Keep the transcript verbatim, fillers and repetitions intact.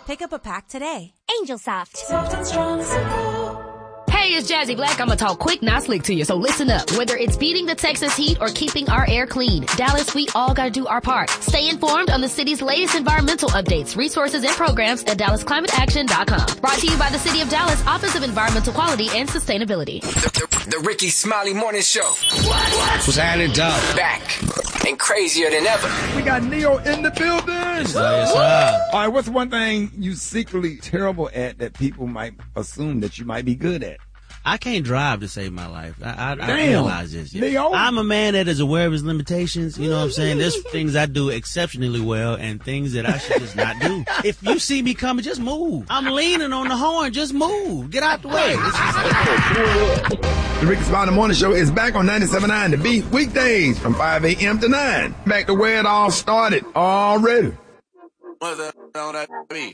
Pick up a pack today. Angel Soft. Soft and strong, simple. Hey, it's Jazzy Black. I'm gonna talk quick, not slick to you, so listen up. Whether it's beating the Texas heat or keeping our air clean, Dallas, we all gotta do our part. Stay informed on the city's latest environmental updates, resources, and programs at dallas climate action dot com. Brought to you by the City of Dallas Office of Environmental Quality and Sustainability. The, the, the Ricky Smiley Morning Show. What? What? Was happening, dog? Back and crazier than ever. We got Neo in the building. Yes, sir, yes, sir. All right, what's one thing you secretly terrible at that people might assume that you might be good at? I can't drive to save my life. I, I, I Damn. realize this. Leo. I'm a man that is aware of his limitations. You know what I'm saying? There's things I do exceptionally well and things that I should just not do. If you see me coming, just move. I'm leaning on the horn. Just move. Get out the way. The Ricky Smiley Morning Show is back on ninety-seven point nine The Beat, weekdays from five a.m. to nine. Back to where it all started already. What's that on that beat?